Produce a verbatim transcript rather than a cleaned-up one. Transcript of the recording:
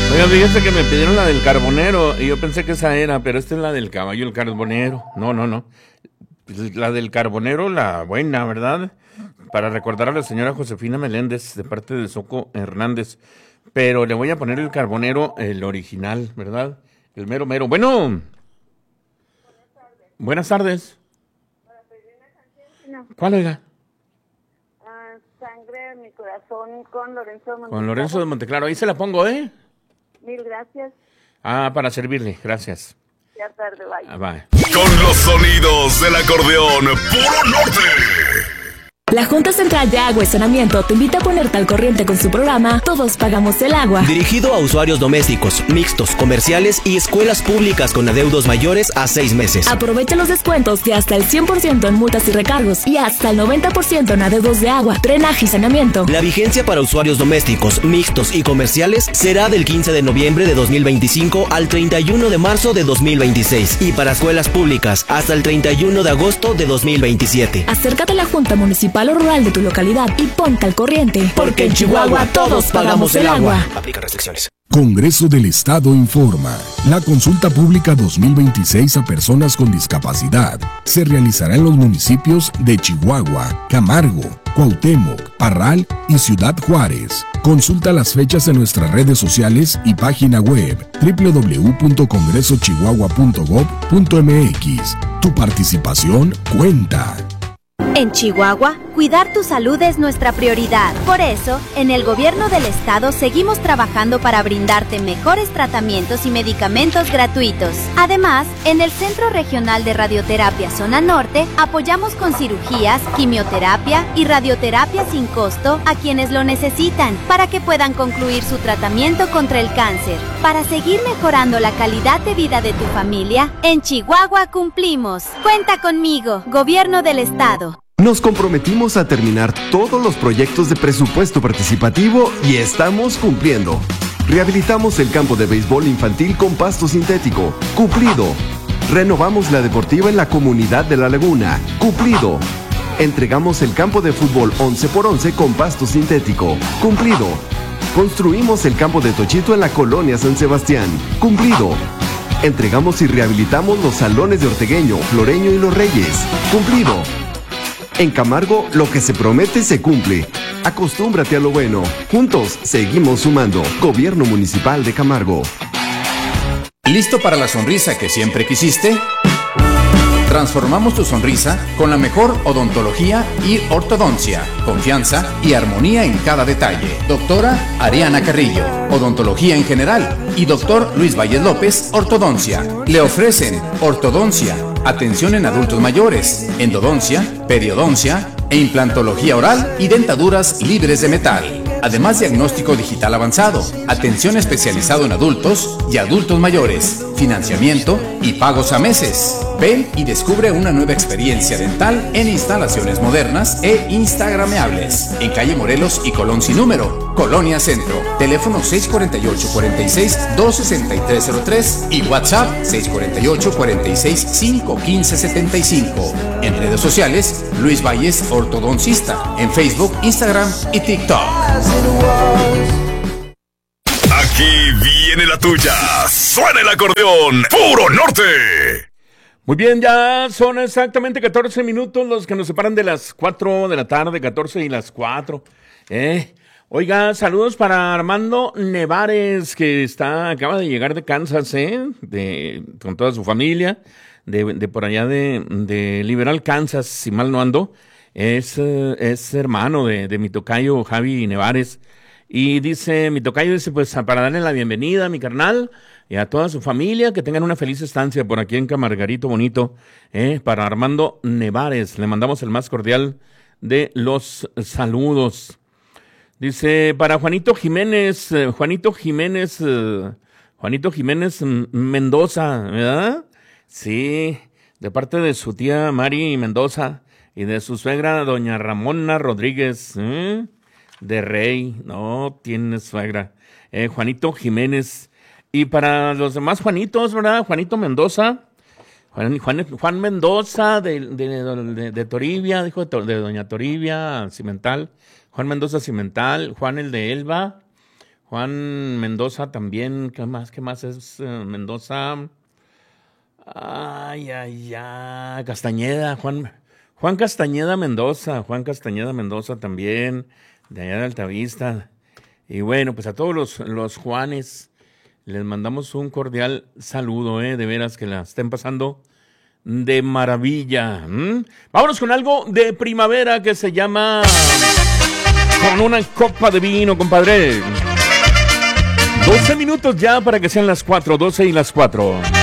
Oiga, fíjese que me pidieron la del carbonero y yo pensé que esa era, pero esta es la del caballo, el carbonero. No, no, no. La del carbonero, la buena, ¿verdad? Para recordar a la señora Josefina Meléndez de parte de Soco Hernández. Pero le voy a poner el carbonero, el original, ¿verdad? El mero mero. Bueno. Buenas tardes. Para pedir una canción. No. ¿Cuál, oiga? Ah, Sangre en mi corazón con Lorenzo de Monteclaro. Con Lorenzo de Monteclaro. Ahí se la pongo, ¿eh? Mil gracias. Ah, para servirle. Gracias. Ya tarde, bye. Ah, bye. Con los sonidos del acordeón Puro Norte. La Junta Central de Agua y Saneamiento te invita a ponerte al corriente con su programa Todos Pagamos el Agua. Dirigido a usuarios domésticos, mixtos, comerciales y escuelas públicas con adeudos mayores a seis meses. Aprovecha los descuentos de hasta el cien por ciento en multas y recargos y hasta el noventa por ciento en adeudos de agua, drenaje y saneamiento. La vigencia para usuarios domésticos, mixtos y comerciales será del quince de noviembre de dos mil veinticinco al treinta y uno de marzo de dos mil veintiséis y para escuelas públicas hasta el treinta y uno de agosto de dos mil veintisiete. Acércate a la Junta Municipal o Rural de tu localidad y ponte al corriente. Porque en Chihuahua todos pagamos el agua. Aplica restricciones. Congreso del Estado informa. La consulta pública dos mil veintiséis a personas con discapacidad se realizará en los municipios de Chihuahua, Camargo, Cuauhtémoc, Parral y Ciudad Juárez. Consulta las fechas en nuestras redes sociales y página web doble u doble u doble u punto congreso chihuahua punto gob punto m x. Tu participación cuenta. En Chihuahua, cuidar tu salud es nuestra prioridad. Por eso, en el gobierno del estado seguimos trabajando para brindarte mejores tratamientos y medicamentos gratuitos. Además, en el Centro Regional de Radioterapia Zona Norte, apoyamos con cirugías, quimioterapia y radioterapia sin costo a quienes lo necesitan para que puedan concluir su tratamiento contra el cáncer. Para seguir mejorando la calidad de vida de tu familia, en Chihuahua cumplimos. Cuenta conmigo, Gobierno del Estado. Nos comprometimos a terminar todos los proyectos de presupuesto participativo y estamos cumpliendo. Rehabilitamos el campo de béisbol infantil con pasto sintético. Cumplido. Renovamos la deportiva en la comunidad de La Laguna. Cumplido. Entregamos el campo de fútbol once por once con pasto sintético. Cumplido. Construimos el campo de Tochito en la colonia San Sebastián. Cumplido. Entregamos y rehabilitamos los salones de Ortegueño, Floreño y Los Reyes. Cumplido. En Camargo, lo que se promete se cumple. Acostúmbrate a lo bueno. Juntos, seguimos sumando. Gobierno Municipal de Camargo. ¿Listo para la sonrisa que siempre quisiste? Transformamos tu sonrisa con la mejor odontología y ortodoncia, confianza y armonía en cada detalle. Doctora Ariana Carrillo, odontología en general, y doctor Luis Valles López, ortodoncia. Le ofrecen ortodoncia, atención en adultos mayores, endodoncia, periodoncia e implantología oral y dentaduras libres de metal. Además, diagnóstico digital avanzado, atención especializado en adultos y adultos mayores, financiamiento y pagos a meses. Ven y descubre una nueva experiencia dental en instalaciones modernas e instagrameables. En calle Morelos y Colón sin número, Colonia Centro. Teléfono seis cuatro ocho, cuatro seis, dos seis tres cero tres y WhatsApp seis cuatro ocho, cuatro seis, cinco uno cinco siete cinco. En redes sociales, Luis Valles Ortodoncista. En Facebook, Instagram y TikTok. Aquí viene la tuya. Suena el acordeón. Puro Norte. Muy bien, ya son exactamente catorce minutos los que nos separan de las cuatro de la tarde, catorce y las cuatro. Eh, oiga, saludos para Armando Nevares, que está, acaba de llegar de Kansas, eh, de, con toda su familia, de, de por allá de, de Liberal, Kansas, si mal no ando. Es, es hermano de, de mi tocayo Javi Nevares. Y dice, mi tocayo dice, pues para darle la bienvenida a mi carnal y a toda su familia, que tengan una feliz estancia por aquí en Camargarito Bonito, eh, para Armando Nevares. Le mandamos el más cordial de los saludos. Dice, para Juanito Jiménez, eh, Juanito Jiménez, eh, Juanito Jiménez Mendoza, ¿verdad? Sí, de parte de su tía Mari Mendoza y de su suegra doña Ramona Rodríguez, ¿eh? De Rey, no tiene suegra. Eh, Juanito Jiménez. Y para los demás Juanitos, ¿verdad? Juanito Mendoza, Juan, Juan, Juan Mendoza de, de, de, de Toribia, dijo de, de doña Toribia Cimental, Juan Mendoza Cimental, Juan el de Elba, Juan Mendoza también. ¿Qué más? ¿Qué más es uh, Mendoza? Ay, ay, ay. Castañeda, Juan, Juan Castañeda Mendoza. Juan Castañeda Mendoza también, de allá de Altavista. Y bueno, pues a todos los, los Juanes les mandamos un cordial saludo, ¿eh? De veras que la estén pasando de maravilla. ¿Mm? Vámonos con algo de primavera que se llama Con una copa de vino, compadre. doce minutos ya para que sean las cuatro, doce y las cuatro.